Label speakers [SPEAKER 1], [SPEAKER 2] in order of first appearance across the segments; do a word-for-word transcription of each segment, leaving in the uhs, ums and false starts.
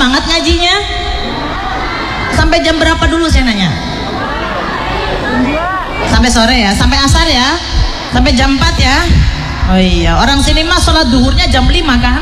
[SPEAKER 1] semangat ngajinya? Sampai jam berapa dulu saya nanya? Sampai sore ya, sampai asar ya, sampai jam empat ya. Oh iya, orang sini mah sholat duhurnya jam lima kan?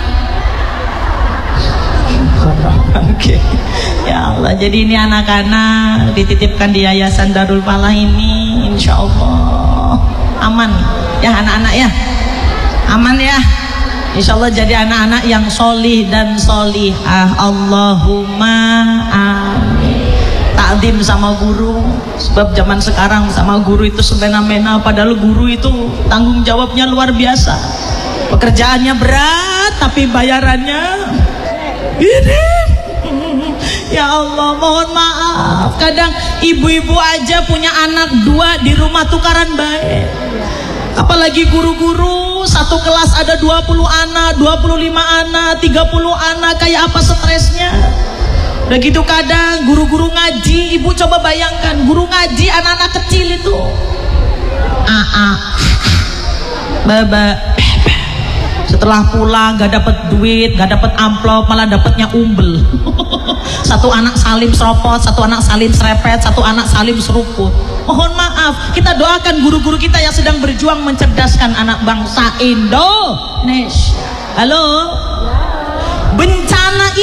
[SPEAKER 1] Oke. Ya Allah, jadi ini anak-anak dititipkan di Yayasan Darul Falah ini, insya Allah aman ya anak-anak ya, aman ya. Insya Allah jadi anak-anak yang solih dan solihah. Allahumma amin. Takdim sama guru, sebab zaman sekarang sama guru itu semena-mena, padahal guru itu tanggung jawabnya luar biasa, pekerjaannya berat tapi bayarannya ini. Ya Allah, mohon maaf, kadang ibu-ibu aja punya anak dua di rumah tukaran baik, apalagi guru-guru satu kelas ada dua puluh anak, dua puluh lima anak, tiga puluh anak, kayak apa stresnya. Udah gitu kadang guru-guru ngaji, ibu coba bayangkan guru ngaji anak-anak kecil itu aa baba, setelah pulang gak dapet duit, gak dapet amplop, malah dapetnya umbel. Satu anak salim seropot, satu anak salim serepet, satu anak salim seruput. Mohon maaf, kita doakan guru-guru kita yang sedang berjuang mencerdaskan anak bangsa Indonesia. Halo, bencana